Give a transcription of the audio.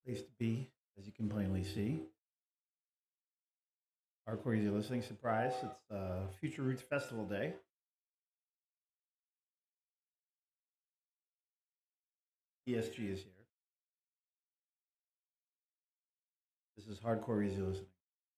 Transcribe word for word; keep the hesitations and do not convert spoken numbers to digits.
place to be, as you can plainly see. Hardcore Easy Listening surprise. It's uh, Future Roots Festival Day. E S G is here. This is Hardcore Easy Listening.